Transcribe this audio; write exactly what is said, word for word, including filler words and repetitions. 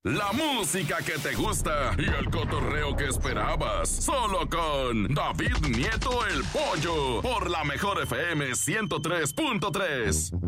La música que te gusta y el cotorreo que esperabas. Solo con David Nieto el Pollo. Por la Mejor F M ciento tres punto tres.